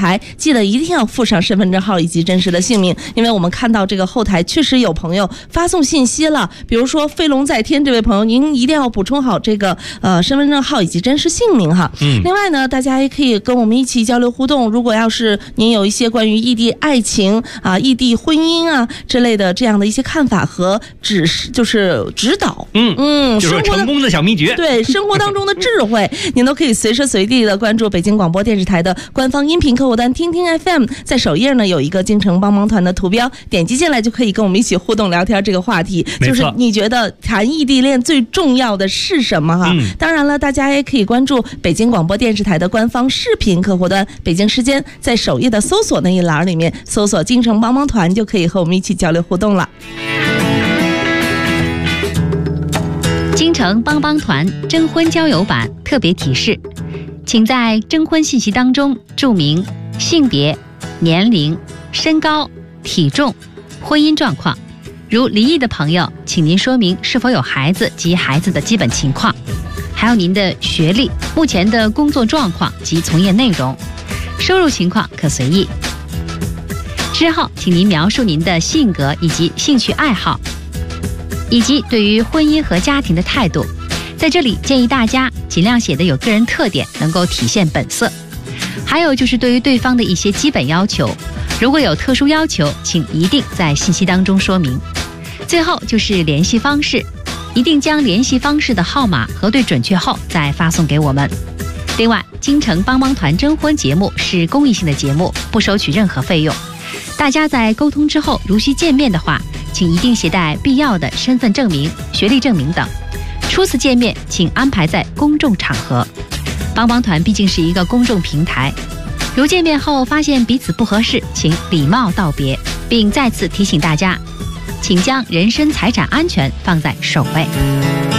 台，记得一定要附上身份证号以及真实的姓名，因为我们看到这个后台确实有朋友发送信息了，比如说飞龙在天这位朋友，您一定要补充好这个身份证号以及真实姓名哈。另外呢，大家也可以跟我们一起交流互动，如果要是您有一些关于异地爱情啊、异地婚姻啊之类的这样的一些看法和就是指导， 就是成功的小秘诀， 对生活当中的智慧，您都可以随时随地的关注北京广播电视台的官方音频客户端听听 FM， 在首页呢有一个京城帮帮团的图标，点击进来就可以跟我们一起互动聊天这个话题，就是你觉得谈异地恋最重要的是什么哈？当然了，大家也可以关注北京广播电视台的官方视频客户端北京时间，在首页的搜索那一栏里面搜索京城帮帮团，就可以和我们一起交流互动了。 京城帮帮团征婚交友版特别提示，请在征婚信息当中注明性别、年龄、身高、体重、婚姻状况。如离异的朋友，请您说明是否有孩子及孩子的基本情况，还有您的学历、目前的工作状况及从业内容，收入情况可随意。之后，请您描述您的性格以及兴趣爱好，以及对于婚姻和家庭的态度。在这里建议大家尽量写的有个人特点，能够体现本色。还有就是对于对方的一些基本要求，如果有特殊要求，请一定在信息当中说明。最后就是联系方式，一定将联系方式的号码核对准确后再发送给我们。另外，京城帮帮团征婚节目是公益性的节目，不收取任何费用。大家在沟通之后，如需见面的话，请一定携带必要的身份证明、学历证明等。初次见面请安排在公众场合，帮帮团毕竟是一个公众平台，如见面后发现彼此不合适，请礼貌道别，并再次提醒大家，请将人身财产安全放在首位。